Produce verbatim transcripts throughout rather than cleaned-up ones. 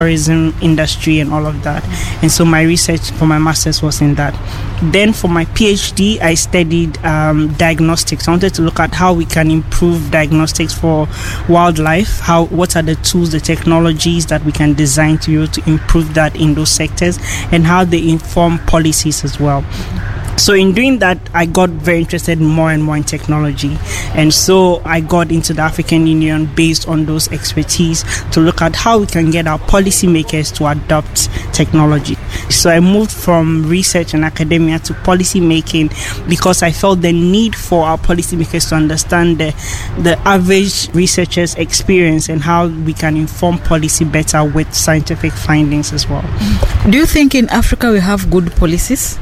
tourism industry and all of that. And so my research for my master's was in that. Then for my PhD, I studied um, diagnostics. I wanted to look at how we can improve diagnostics for wildlife, how what are the tools, the technologies that we can design to be able to improve that in those sectors, and how they inform policies as well. So in doing that, I got very interested more and more in technology. And so I got into the African Union based on those expertise to look at how we can get our policymakers to adopt technology. So I moved from research and academia to policy making because I felt the need for our policymakers to understand the, the average researcher's experience and how we can inform policy better with scientific findings as well. Do you think in Africa we have good policies?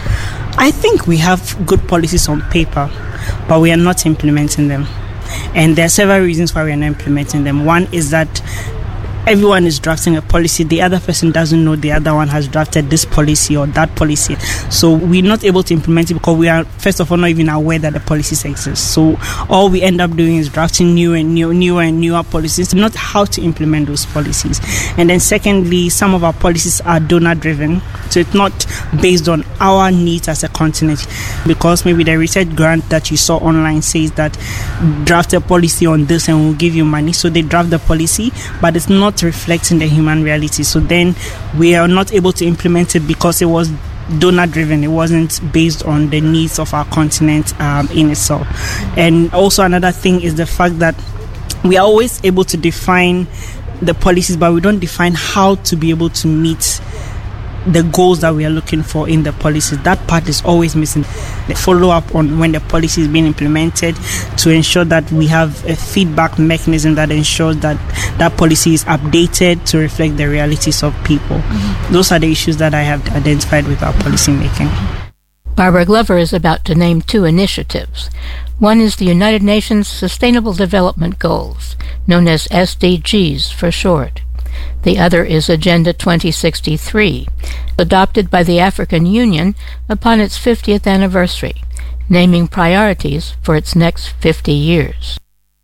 I think we have good policies on paper, but we are not implementing them. And there are several reasons why we are not implementing them. One is that everyone is drafting a policy. The other person doesn't know the other one has drafted this policy or that policy. So we're not able to implement it because we are, first of all, not even aware that the policies exist. So all we end up doing is drafting new and new, newer and newer policies, not how to implement those policies. And then secondly, some of our policies are donor-driven. So it's not based on our needs as a continent, because maybe the research grant that you saw online says that draft a policy on this and we'll give you money. So they draft the policy, but it's not reflecting the human reality. So then we are not able to implement it because it was donor driven. It wasn't based on the needs of our continent um, in itself. And also another thing is the fact that we are always able to define the policies, but we don't define how to be able to meet the goals that we are looking for in the policies. That part is always missing. The follow-up on when the policy is being implemented to ensure that we have a feedback mechanism that ensures that that policy is updated to reflect the realities of people. Mm-hmm. Those are the issues that I have identified with our policy making. Barbara Glover is about to name two initiatives. One is the United Nations Sustainable Development Goals, known as S D Gs for short. The other is Agenda twenty sixty-three, adopted by the African Union upon its fiftieth anniversary, naming priorities for its next fifty years.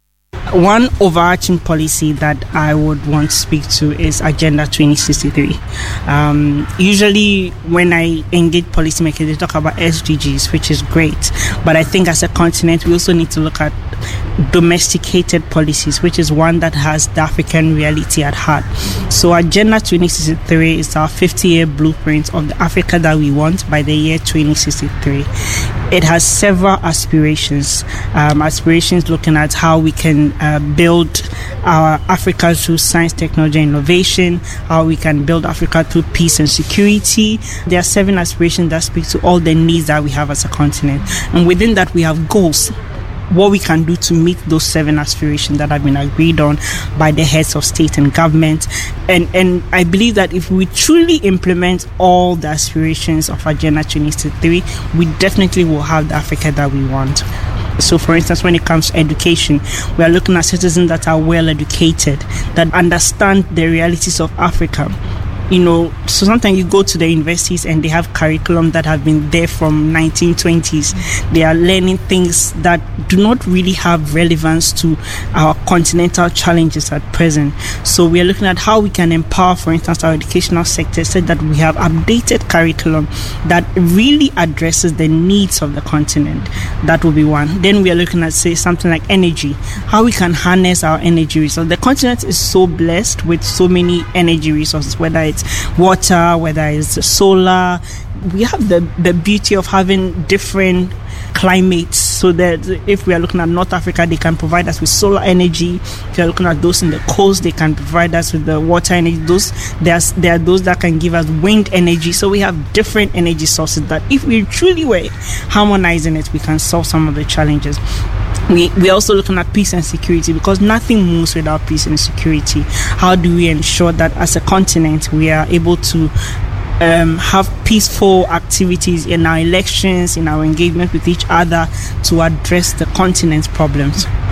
One overarching policy that I would want to speak to is Agenda twenty sixty-three. Um, usually when I engage policymakers, they talk about S D Gs, which is great. But I think as a continent, we also need to look at domesticated policies, which is one that has the African reality at heart. So Agenda twenty sixty-three is our fifty-year blueprint of the Africa that we want by the year twenty sixty-three. It has several aspirations, um, aspirations looking at how we can uh, build our Africa through science, technology, and innovation, how we can build Africa through peace and security. There are seven aspirations that speak to all the needs that we have as a continent. And within that, we have goals. What we can do to meet those seven aspirations that have been agreed on by the heads of state and government. And and I believe that if we truly implement all the aspirations of Agenda twenty sixty-three, we definitely will have the Africa that we want. So, for instance, when it comes to education, we are looking at citizens that are well educated, that understand the realities of Africa. You know, so sometimes you go to the universities and they have curriculum that have been there from nineteen twenties. They are learning things that do not really have relevance to our continental challenges at present. So we are looking at how we can empower, for instance, our educational sector so that we have updated curriculum that really addresses the needs of the continent. That will be one. Then we are looking at, say, something like energy, how we can harness our energy resources. The continent is so blessed with so many energy resources, whether it's water, whether it's solar. We have the, the beauty of having different climates, so that if we are looking at North Africa, they can provide us with solar energy. If you are looking at those in the coast, they can provide us with the water energy. Those there's there are those that can give us wind energy. So we have different energy sources that if we truly were harmonizing it, we can solve some of the challenges. We, we're also looking at peace and security, because nothing moves without peace and security. How do we ensure that as a continent we are able to um, have peaceful activities in our elections, in our engagement with each other to address the continent's problems?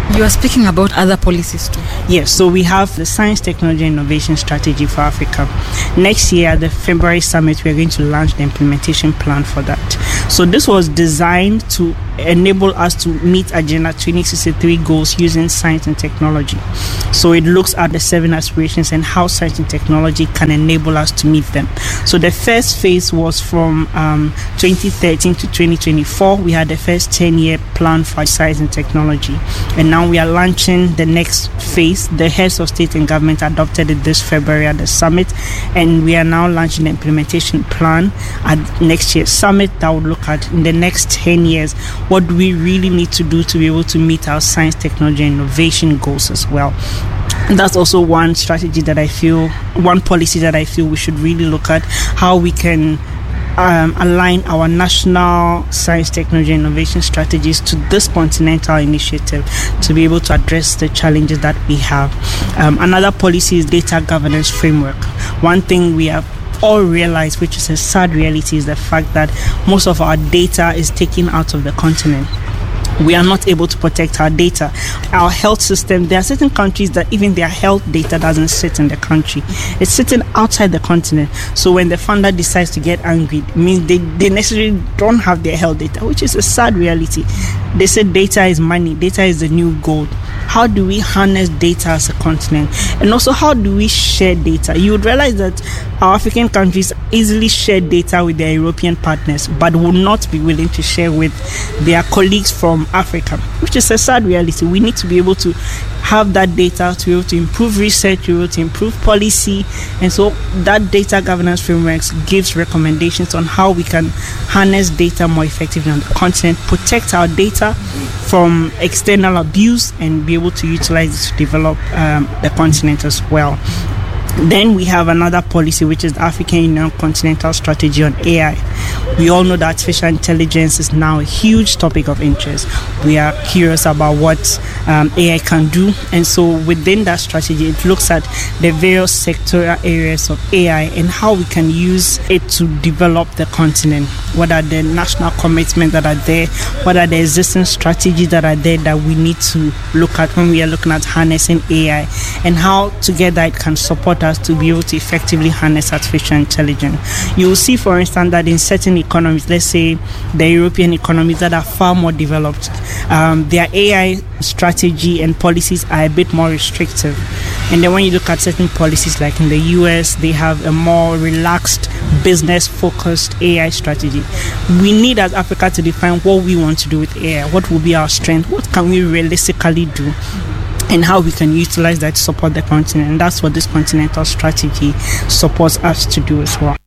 You are speaking about other policies too. Yes, so we have the Science, Technology, and Innovation Strategy for Africa. Next year, at the February Summit, we are going to launch the implementation plan for that. So this was designed to enable us to meet Agenda twenty sixty-three goals using science and technology. So it looks at the seven aspirations and how science and technology can enable us to meet them. So the first phase was from um, twenty thirteen to twenty twenty-four. We had the first ten-year plan for science and technology. And now we are launching the next phase. The heads of state and government adopted it this February at the summit. And we are now launching the implementation plan at next year's summit that would look at in the next ten years what do we really need to do to be able to meet our science, technology, and innovation goals as well. And that's also one strategy that I feel, one policy that I feel we should really look at, how we can um, align our national science, technology, and innovation strategies to this continental initiative to be able to address the challenges that we have. Um, another policy is data governance framework. One thing we have all realize, which is a sad reality, is the fact that most of our data is taken out of the continent. We are not able to protect our data. Our health system, there are certain countries that even their health data doesn't sit in the country. It's sitting outside the continent. So when the funder decides to get angry, it means they, they necessarily don't have their health data, which is a sad reality. They said data is money. Data is the new gold. How do we harness data as a continent? And also, how do we share data? You would realize that our African countries easily share data with their European partners, but will not be willing to share with their colleagues from Africa, which is a sad reality. We need to be able to have that data to be able to improve research, to be able to improve policy. And so that data governance framework gives recommendations on how we can harness data more effectively on the continent, protect our data from external abuse, and be able to utilize it to develop um, the continent as well. Then we have another policy, which is the African Union Continental Strategy on A I. We all know that artificial intelligence is now a huge topic of interest. We are curious about what um, A I can do. And so within that strategy, it looks at the various sectoral areas of A I and how we can use it to develop the continent. What are the national commitments that are there? What are the existing strategies that are there that we need to look at when we are looking at harnessing A I, and how together it can support us to be able to effectively harness artificial intelligence. You will see, for instance, that in certain economies, let's say the European economies that are far more developed, um, their A I strategy and policies are a bit more restrictive. And then when you look at certain policies like in the U S, they have a more relaxed, business-focused A I strategy. We need as Africa to define what we want to do with A I. What will be our strength? What can we realistically do? And how we can utilize that to support the continent. And that's what this continental strategy supports us to do as well.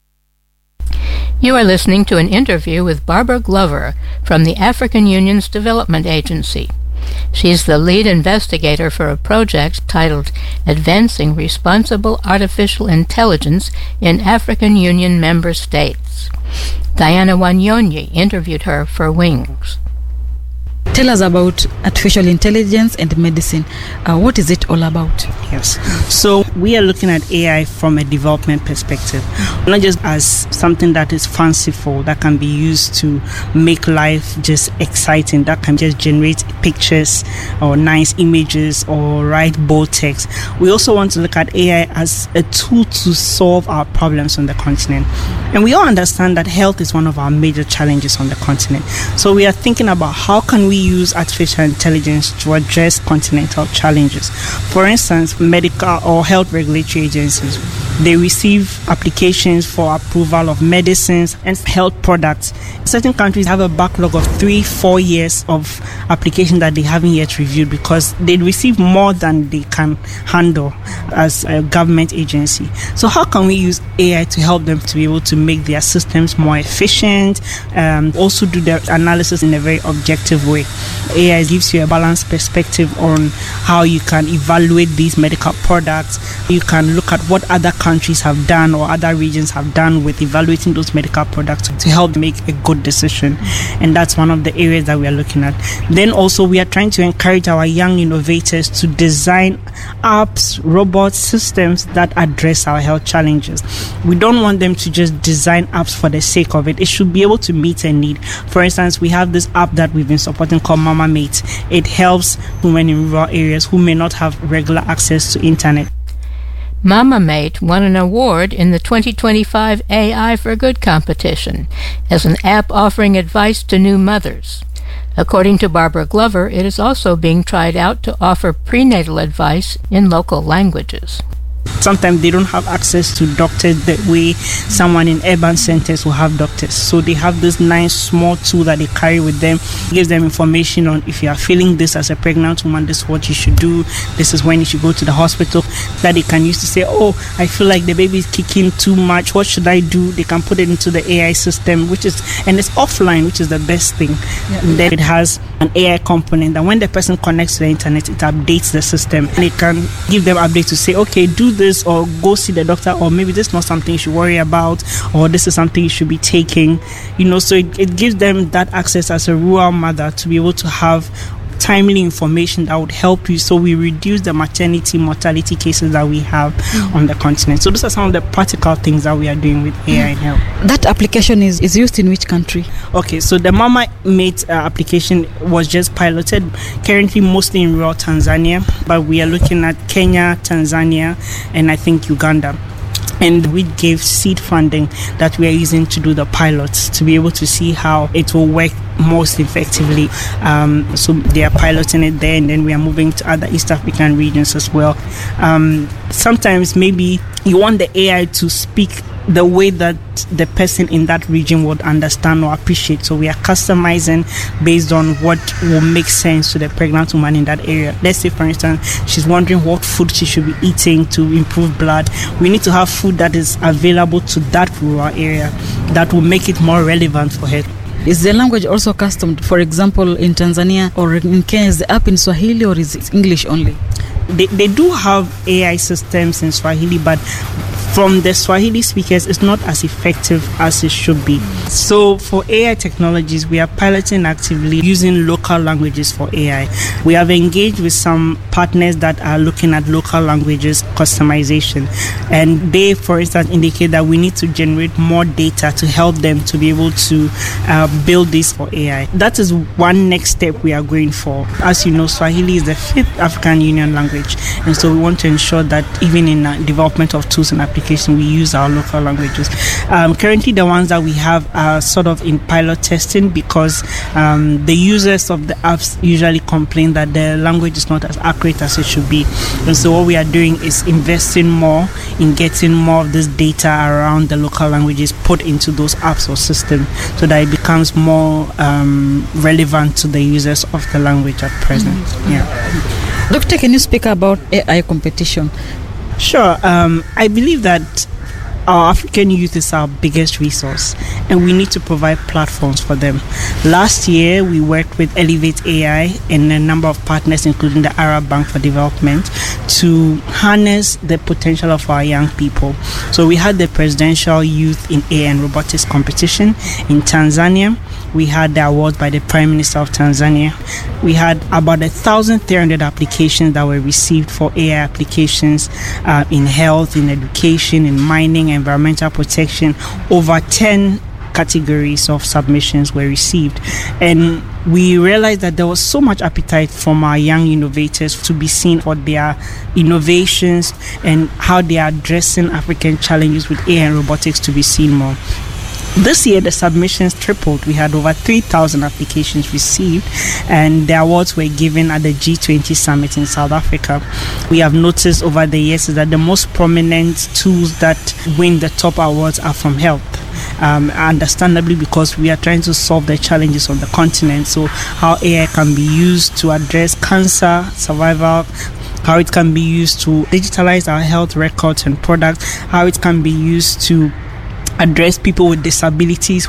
You are listening to an interview with Barbara Glover from the African Union's Development Agency. She's the lead investigator for a project titled Advancing Responsible Artificial Intelligence in African Union Member States. Diana Wanyonyi interviewed her for Wings. Tell us about artificial intelligence and medicine. Uh, what is it all about? Yes. So we are looking at A I from a development perspective, not just as something that is fanciful, that can be used to make life just exciting, that can just generate pictures or nice images or write bold text. We also want to look at A I as a tool to solve our problems on the continent. And we all understand that health is one of our major challenges on the continent. So we are thinking about how can we use artificial intelligence to address continental challenges. For instance, medical or health regulatory agencies, they receive applications for approval of medicines and health products. Certain countries have a backlog of three, four years of application that they haven't yet reviewed because they receive more than they can handle as a government agency. So how can we use A I to help them to be able to make their systems more efficient, um, also do their analysis in a very objective way? A I gives you a balanced perspective on how you can evaluate these medical products. You can look at what other countries have done or other regions have done with evaluating those medical products to help make a good decision. And that's one of the areas that we are looking at. Then also we are trying to encourage our young innovators to design apps, robots, systems that address our health challenges. We don't want them to just design apps for the sake of it. It should be able to meet a need. For instance, we have this app that we've been supporting called Mama Mate. It helps women in rural areas who may not have regular access to internet. Mama Mate won an award in the twenty twenty-five A I for Good competition as an app offering advice to new mothers. According to Barbara Glover, it is also being tried out to offer prenatal advice in local languages. Sometimes they don't have access to doctors the way someone in urban centers will have doctors. So they have this nice small tool that they carry with them. It gives them information on if you are feeling this as a pregnant woman, this is what you should do. This is when you should go to the hospital. That they can use to say, oh, I feel like the baby is kicking too much. What should I do? They can put it into the A I system, which is, and it's offline, which is the best thing. Yeah. And then it has an A I component that when the person connects to the internet, it updates the system. And it can give them updates to say, okay, do this or go see the doctor, or maybe this is not something you should worry about, or this is something you should be taking, you know. So it, it gives them that access as a rural mother to be able to have timely information that would help you, so we reduce the maternity mortality cases that we have mm-hmm. on the continent. So those are some of the practical things that we are doing with A I in health. That application is, is used in which country? Okay, so the Mama Mate uh, application was just piloted currently mostly in rural Tanzania, but we are looking at Kenya, Tanzania, and I think Uganda. And we gave seed funding that we are using to do the pilots to be able to see how it will work most effectively. Um, so they are piloting it there, and then we are moving to other East African regions as well. Um, sometimes maybe you want the A I to speak the way that the person in that region would understand or appreciate. So we are customizing based on what will make sense to the pregnant woman in that area. Let's say, for instance, she's wondering what food she should be eating to improve blood. We need to have food that is available to that rural area that will make it more relevant for her. Is the language also custom? For example, in Tanzania or in Kenya, is the app in Swahili or is it English only? They, they do have A I systems in Swahili, but from the Swahili speakers, it's not as effective as it should be. So for A I technologies, we are piloting actively using local languages for A I. We have engaged with some partners that are looking at local languages customization. And they, for instance, indicate that we need to generate more data to help them to be able to uh, build this for A I. That is one next step we are going for. As you know, Swahili is the fifth African Union language. And so we want to ensure that even in uh, development of tools and applications, we use our local languages. Um, currently, the ones that we have are sort of in pilot testing because um, the users of the apps usually complain that the language is not as accurate as it should be. And so what we are doing is investing more in getting more of this data around the local languages put into those apps or systems so that it becomes more um, relevant to the users of the language at present. Mm-hmm. Yeah. Doctor, can you speak about A I competition? Sure. Um, I believe that our African youth is our biggest resource, and we need to provide platforms for them. Last year, we worked with Elevate A I and a number of partners, including the Arab Bank for Development, to harness the potential of our young people. So we had the Presidential Youth in A I and Robotics competition in Tanzania. We had the awards by the Prime Minister of Tanzania. We had about one thousand three hundred applications that were received for A I applications uh, in health, in education, in mining, environmental protection. Over ten categories of submissions were received. And we realized that there was so much appetite from our young innovators to be seen for their innovations and how they are addressing African challenges with A I and robotics to be seen more. This year, the submissions tripled. We had over three thousand applications received, and the awards were given at the G twenty summit in South Africa. We have noticed over the years that the most prominent tools that win the top awards are from health. Um, understandably, because we are trying to solve the challenges on the continent. So how A I can be used to address cancer, survival, how it can be used to digitalize our health records and products, how it can be used to address people with disabilities.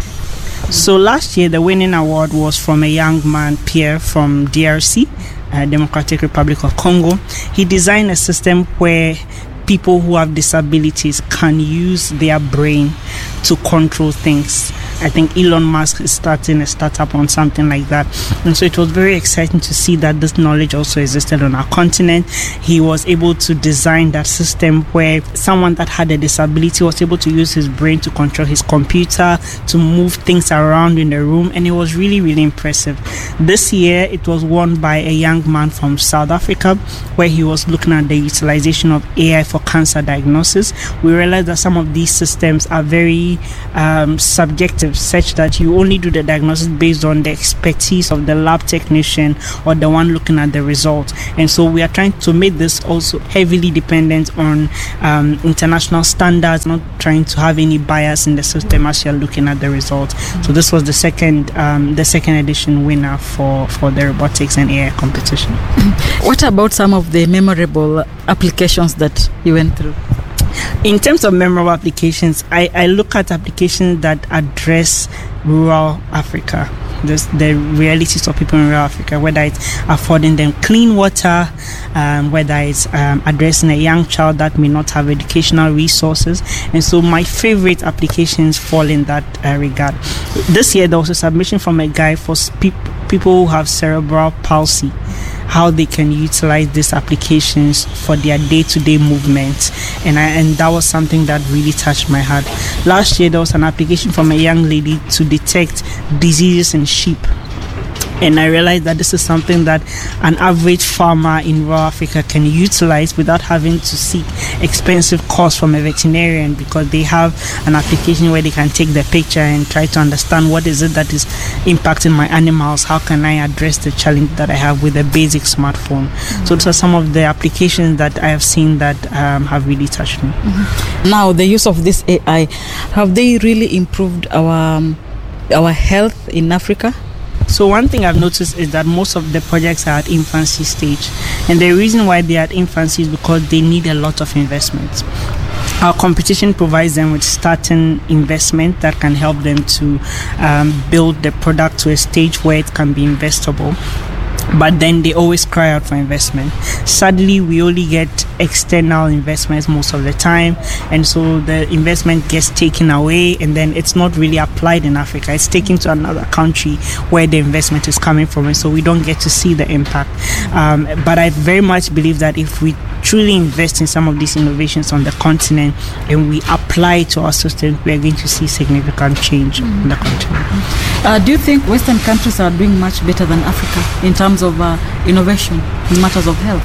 So last year, the winning award was from a young man, Pierre, from D R C, uh, Democratic Republic of Congo. He designed a system where people who have disabilities can use their brain to control things. I think Elon Musk is starting a startup on something like that. And so it was very exciting to see that this knowledge also existed on our continent. He was able to design that system where someone that had a disability was able to use his brain to control his computer, to move things around in the room. And it was really, really impressive. This year, it was won by a young man from South Africa, where he was looking at the utilization of A I for cancer diagnosis. We realized that some of these systems are very um, subjective, such that you only do the diagnosis based on the expertise of the lab technician or the one looking at the result. And so we are trying to make this also heavily dependent on um, international standards, not trying to have any bias in the system as you're looking at the result. Mm-hmm. So this was the second um, the second edition winner for, for the robotics and A I competition. Mm-hmm. What about some of the memorable applications that you went through? In terms of memorable applications, I, I look at applications that address rural Africa, this, the realities of people in rural Africa, whether it's affording them clean water, um, whether it's um, addressing a young child that may not have educational resources. And so my favorite applications fall in that uh, regard. This year, there was a submission from a guy for spe- people who have cerebral palsy, how they can utilize these applications for their day-to-day movement. And I, and that was something that really touched my heart. Last year, there was an application from a young lady to detect diseases in sheep. And I realized that this is something that an average farmer in rural Africa can utilize without having to seek expensive costs from a veterinarian, because they have an application where they can take the picture and try to understand what is it that is impacting my animals, how can I address the challenge that I have with a basic smartphone. Mm-hmm. So those are some of the applications that I have seen that um, have really touched me. Mm-hmm. Now, the use of this A I, have they really improved our um, our health in Africa? So one thing I've noticed is that most of the projects are at infancy stage. And the reason why they're at infancy is because they need a lot of investment. Our competition provides them with starting investment that can help them to um, build the product to a stage where it can be investable. But then they always cry out for investment. Sadly, we only get external investments most of the time, and so the investment gets taken away, and then it's not really applied in Africa. It's taken to another country where the investment is coming from, and so we don't get to see the impact. Um, but I very much believe that if we truly invest in some of these innovations on the continent and we apply it to our system, we are going to see significant change mm-hmm. in the continent. Uh, do you think Western countries are doing much better than Africa in terms of uh, innovation in matters of health?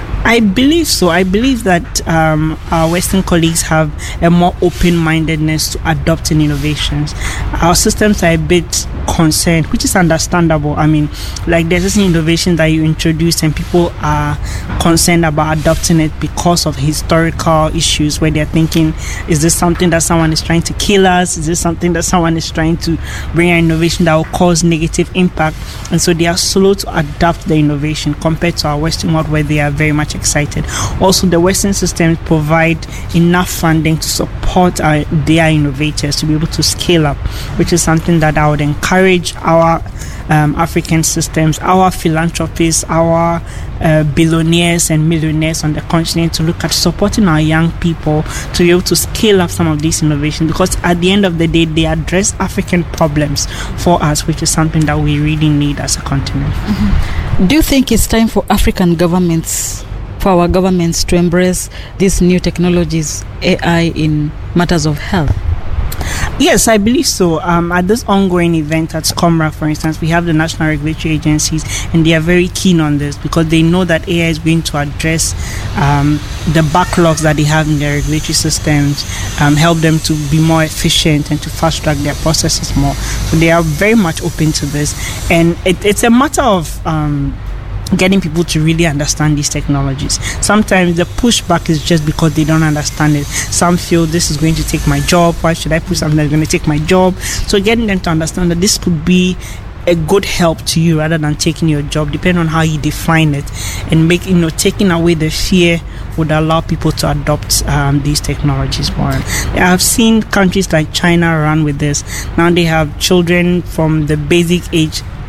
I believe so. I believe that um, our Western colleagues have a more open-mindedness to adopting innovations. Our systems are a bit concerned, which is understandable. I mean, like there's this innovation that you introduce and people are concerned about adopting it because of historical issues where they're thinking, is this something that someone is trying to kill us? Is this something that someone is trying to bring an innovation that will cause negative impact? And so they are slow to adopt the innovation compared to our Western world where they are very much excited. Also, the Western systems provide enough funding to support our, their innovators to be able to scale up, which is something that I would encourage our um, African systems, our philanthropists, our uh, billionaires and millionaires on the continent to look at supporting our young people to be able to scale up some of these innovations, because at the end of the day, they address African problems for us, which is something that we really need as a continent. Mm-hmm. Do you think it's time for African governments for our governments to embrace these new technologies, A I, in matters of health? Yes, I believe so. Um, at this ongoing event at SCOMRA, for instance, we have the national regulatory agencies, and they are very keen on this because they know that A I is going to address um, the backlogs that they have in their regulatory systems, um, help them to be more efficient and to fast track their processes more. So they are very much open to this, and it, it's a matter of um, getting people to really understand these technologies. Sometimes the pushback is just because they don't understand it. Some feel this is going to take my job. Why should I put something that's going to take my job? So getting them to understand that this could be a good help to you rather than taking your job, depending on how you define it, and make, you know, taking away the fear would allow people to adopt um, these technologies more. I've seen countries like China run with this. Now they have children from the basic age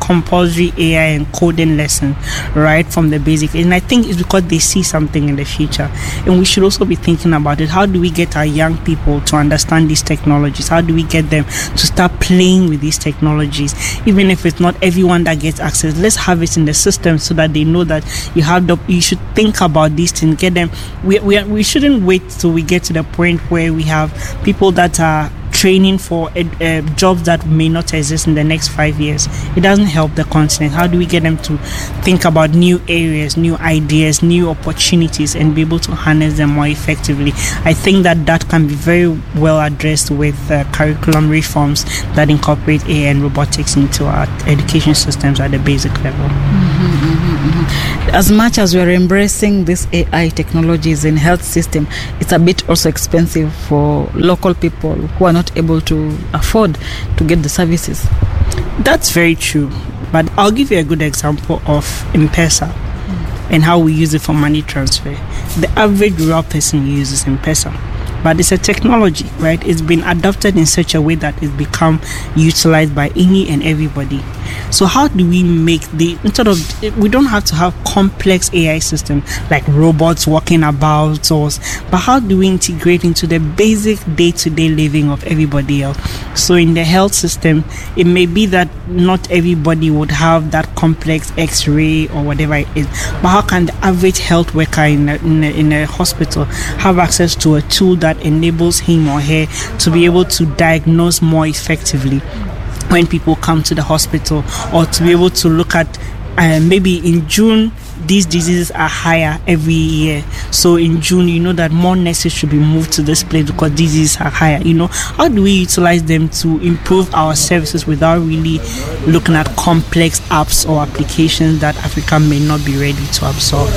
compulsory A I and coding lesson right from the basic. And I think it's because they see something in the future. And we should also be thinking about it. How do we get our young people to understand these technologies? How do we get them to start playing with these technologies? Even if it's not everyone that gets access, let's have it in the system so that they know that you have the, you should think about these things, get them. We, we, we shouldn't wait till we get to the point where we have people that are training for uh, jobs that may not exist in the next five years. It doesn't help the continent. How do we get them to think about new areas, new ideas, new opportunities, and be able to harness them more effectively? I think that that can be very well addressed with uh, curriculum reforms that incorporate A I and robotics into our education systems at the basic level. Mm-hmm, mm-hmm, mm-hmm. As much as we are embracing these A I technologies in health system, it's a bit also expensive for local people who are not able to afford to get the services. That's very true. But I'll give you a good example of M-Pesa mm. and how we use it for money transfer. The average rural person uses M-Pesa. But it's a technology, right? It's been adopted in such a way that it's become utilized by any and everybody. So how do we make the, instead of, we don't have to have complex A I systems like robots walking about us, but how do we integrate into the basic day-to-day living of everybody else? So in the health system, it may be that not everybody would have that complex X-ray or whatever it is, but how can the average health worker in a, in a, in a hospital have access to a tool that enables him or her to be able to diagnose more effectively when people come to the hospital, or to be able to look at uh, maybe in June these diseases are higher every year, so in June you know that more nurses should be moved to this place because diseases are higher. You know, how do we utilize them to improve our services without really looking at complex apps or applications that Africa may not be ready to absorb?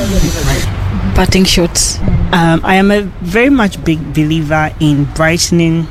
Parting shots. Um, I am a very much big believer in brightening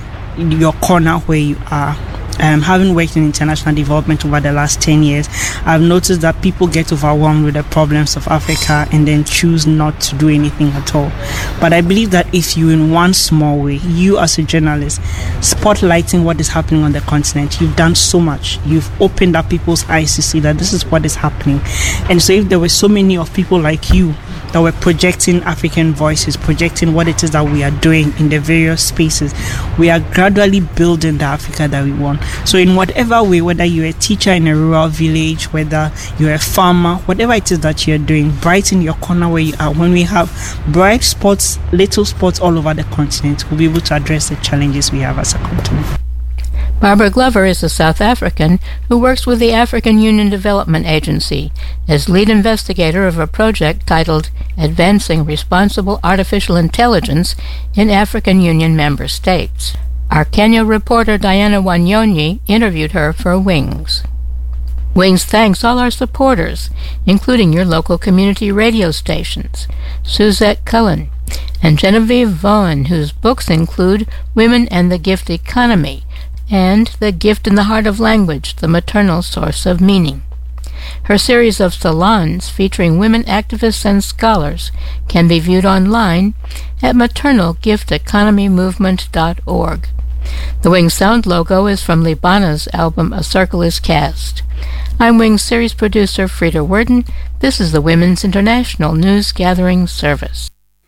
your corner where you are. Um, having worked in international development over the last ten years, I've noticed that people get overwhelmed with the problems of Africa and then choose not to do anything at all. But I believe that if you, in one small way, you as a journalist, spotlighting what is happening on the continent, you've done so much. You've opened up people's eyes to see that this is what is happening. And so if there were so many of people like you that were projecting African voices, projecting what it is that we are doing in the various spaces, we are gradually building the Africa that we want. So in whatever way, whether you're a teacher in a rural village, whether you're a farmer, whatever it is that you're doing, brighten your corner where you are. When we have bright spots, little spots all over the continent, we'll be able to address the challenges we have as a continent. Barbara Glover is a South African who works with the African Union Development Agency as lead investigator of a project titled Advancing Responsible Artificial Intelligence in African Union Member States. Our Kenya reporter Diana Wanyonyi interviewed her for Wings. Wings thanks all our supporters, including your local community radio stations, Suzette Cullen, and Genevieve Vaughan, whose books include Women and the Gift Economy, and The Gift in the Heart of Language, The Maternal Source of Meaning. Her series of salons featuring women activists and scholars can be viewed online at maternal gift economy movement dot org. The Wings sound logo is from Libana's album A Circle is Cast. I'm Wings series producer Frida Worden. This is the Women's International News Gathering Service.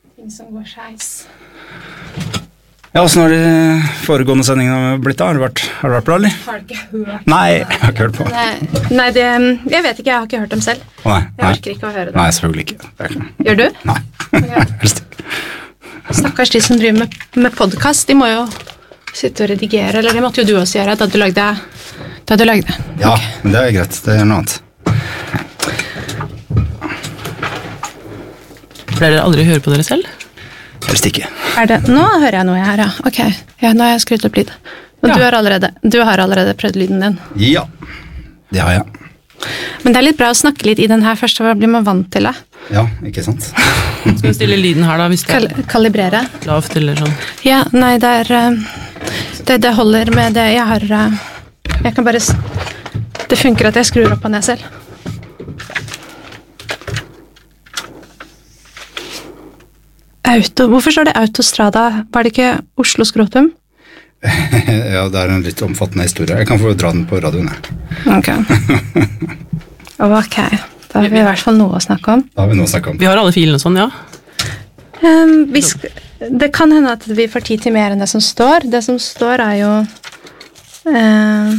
Ja, hvordan har de foregående sendingene blitt da? Har det vært, har det vært bra, eller? Har ikke hørt. Nei, jeg har ikke hørt på. Nei, nei det, jeg vet ikke, jeg har ikke hørt dem selv. Nei, nei. Jeg orker ikke å høre dem. Nei, selvfølgelig ikke. ikke. Gjør du? Nei, helst ikke. Stakkars de som driver med, med podcast, de må jo sitte og redigere, eller det måtte jo du også gjøre, da du lagde, da du lagde. Ja, okay. Men det er greit, det er noe annet. Pleier dere aldri høre på dere selv? Helst ikke. Er det? Nå hører jeg noe her, ja. Ok, ja, nå har jeg skrutt opp lyd. Og ja. du, har allerede, du har allerede prøvd lyden din. Ja, det har jeg. Men det er litt bra å snakke litt i den her først, så blir man vant til det. Ja, ikke sant? Skal vi stille lyden her da? Hvis det Kal kalibrere. Lavt eller sånn? Ja, nei, det er, det, det holder med det jeg har, jeg kan bare, det funker at jeg skrur opp på den selv. Auto, hvorfor står det Autostrada? Var det ikke Oslo Skrotum? Ja, det er en litt omfattende historie. Jeg kan få dra den på radioen, jeg. Ok. Ok, da har vi i hvert fall noe å snakke om. Da har vi noe å snakke om. Vi har alle filene sånn, ja. Um, vi sk- det kan hende at vi får tid til mer enn det som står. Det som står er jo eh,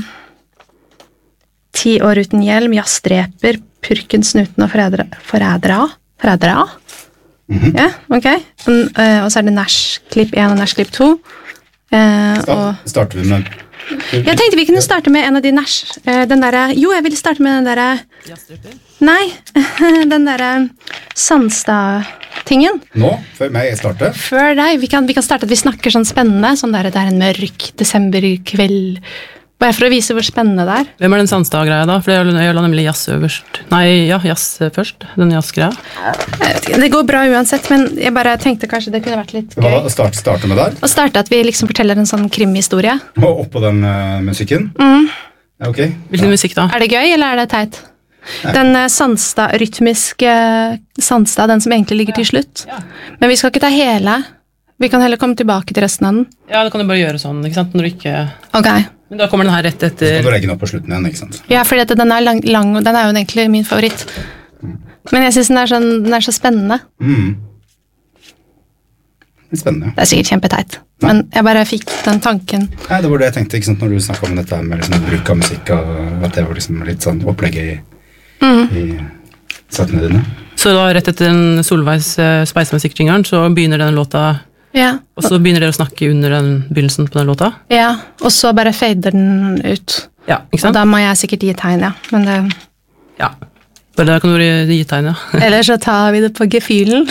ti år uten hjelm, jazzstreper, purken, snuten og forrædere. Forrædere? Forrædere? Mhm. Ja, ok. Og, eh, og så er det Nash-klipp én og Nash-klipp to. Eh, Sta- og Starter vi med... jeg tenkte vi kunne starte med en av de Nash. eh, Den derre Jo, jeg ville starte med den derre Nei, den derre Sandstad-tingen. Nå, før meg starter. Før deg. Vi kan, vi kan starte at vi snakker sånn spennende. Sånn der, det er en mørk desemberkveld. Bare for å vise hvor spennende det er. Hvem er den Sandstad-greia da? For jeg la- jeg la nemlig jazz øverst. Nei, ja, jazz først. Den jazz-greia. Jeg vet ikke, Det går bra uansett, men jeg bare tenkte kanskje det kunne vært litt Hva gøy. da? Start, starte med der. Å starte at vi liksom forteller en sånn krimhistorie. Og oppå den uh, musikken. Mm. Ja, ok. Hvilken musikk da? Er det gøy, eller er det teit? Den eh, Sandstad, rytmiske Sandstad, den som egentlig ligger til slutt. Men vi skal ikke ta hele. Vi kan heller komme tilbake til resten av den. Ja, det kan du bare gjøre sånn, ikke sant? Når du ikke... Ok. Men da kommer den her rett Så kan etter... du legge den opp på slutten igjen, ikke sant? Ja, fordi at den er lang, lang, og den er jo egentlig min favoritt. Men jeg synes den er, sånn, den er så spennende. Mm. Det er spennende. Det er sikkert kjempeteit. Men jeg bare fikk den tanken. Nei, det var det jeg tenkte, ikke sant, når du snakket om dette med liksom, bruk av musikk, og at det var liksom litt sånn opplegget i, Mm. i sakene dine. Så da rett etter den Solveigs uh, speisemusikk-jingeren, så begynner den låta... Ja. Og så begynner dere å snakke under den begynnelsen på den låta? Ja, og så bare fader den ut. Ja, ikke Og sant? da må jeg sikkert gi tegn, ja. Men det, Ja. Bare der kan du gi tegn, ja. eller så tar vi det på gefühlen.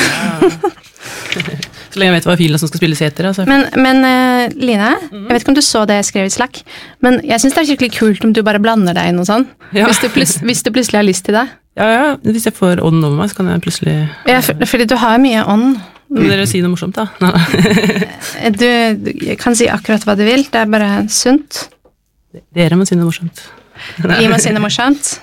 Så lenge jeg vet hva filen som skal spilles etter. Altså. Men, men eh, Line, jeg vet ikke om du så det jeg skrev i Slack, men jeg synes det er skikkelig kult om du bare blander deg inn og sånn. Ja. Hvis, du plus, hvis du plutselig har lyst til det. Ja, ja, hvis jeg får ånden over meg, så kan jeg plutselig... Ja, for, fordi du har mye ånd. Vil dere si noe morsomt, da? Du, du kan si akkurat hva du vil, det er bare sunt. Dere må si noe morsomt. Gi meg si noe morsomt.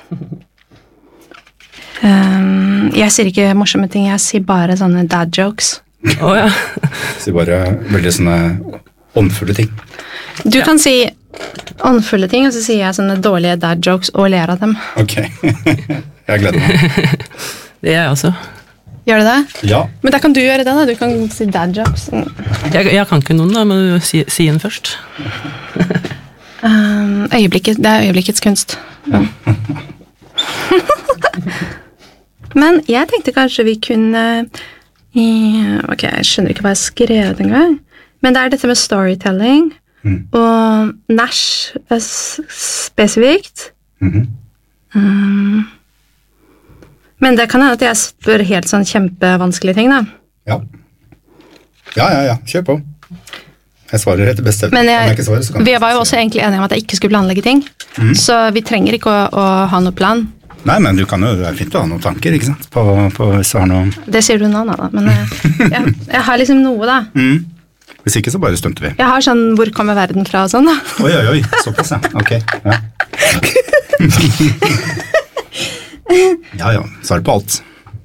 Um, jeg sier ikke morsomme ting, jeg sier bare sånne dad jokes. Å ja. Så bare veldig sånne åndfulle ting. Du kan si åndfulle ting, og så sier jeg sånne dårlige dad jokes og ler av dem. Ok, jeg gleder meg. Det er jeg også. Gjør du det? Ja, Men da kan du gjøre det, da. Du kan si dad jokes. Jeg, jeg kan ikke noen, da, men du si, si den først. Um, øyeblikket, det er øyeblikkets kunst. Men jeg tenkte kanskje vi kunne i, ok, jeg skjønner ikke hva jeg skrev en gang, men det er dette med storytelling, Mm. og Nash er s- spesifikt. Mhm. um, men det kan hende at jeg spør helt sånn kjempevanskelige ting, da. Ja. Ja, ja, ja, kjør på. Jeg svarer etter beste evne. Men Kan jeg jeg, ikke svare, så kan vi jeg var jo svare. også egentlig enige om at jeg ikke skulle planlegge ting, så vi trenger ikke å, å ha noe plan. Nei, men du kan jo, det er fint å ha noen tanker, ikke sant? På, på, hvis du har noe... Det sier du nå, da, men jeg, jeg, jeg har liksom noe, da. Mm. Hvis ikke, så bare stunter vi. Jeg har sånn 'hvor kommer verden fra' og sånn, da. Oi, oi, oi, såpass, ja. Ok, ja. Ja, ja, svar på alt.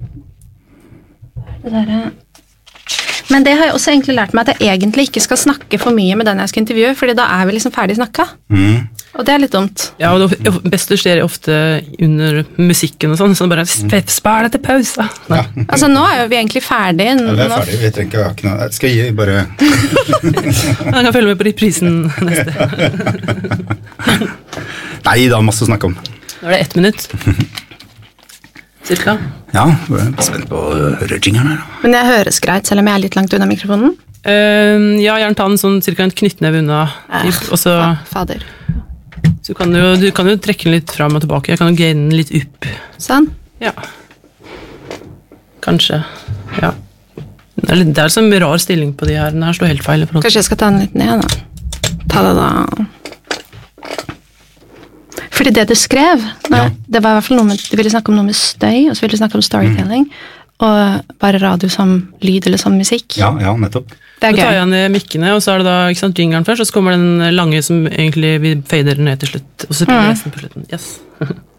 Det der, eh. Men det har jeg også egentlig lært meg, at jeg egentlig ikke skal snakke for mye med den jeg skal intervjue, fordi da er vi liksom ferdig snakka. Mm. Og det er litt dumt. Ja, og det beste skjer ofte under musikken og sånn, så bare spær deg til pausa. Ja. Altså, nå er jo vi egentlig ferdig. Ja, vi er Nå- ferdig, vi trenger ikke ha ikke noe... Skal jeg gi bare... Jeg kan følge med på reprisen neste. Nei, det er masse å snakke om. Nå er det ett minutt. Cirka. Ja, jeg er spent på å høre jingeren her. Men jeg høres greit, selv om jeg er litt langt unna mikrofonen. Uh, ja, gjerne ta den sånn cirka en knyttneve unna. Eh, Og så, Fader. så kan du, du kan jo trekke den litt fram og tilbake. Jeg kan jo gaine den litt opp. Sånn. Ja. Kanskje. Ja. Det er, litt, det er liksom en rar stilling på de her. Den her står helt feil. i forhold til- Kanskje jeg skal ta den litt ned, da. Ta det, da. Fordi det du skrev, nå, Ja. det var i hvert fall noe med, du ville snakke om noe med støy, og så ville du snakke om storytelling, og bare radio som lyd eller som musikk. Ja, ja, nettopp. Det Så er tar gøy. jeg ned mikkene, og så er det da ikke sant, jingeren først, og så kommer den lange som egentlig vi fader ned til slutt, og så spiller Mm. resten på slutten. Yes.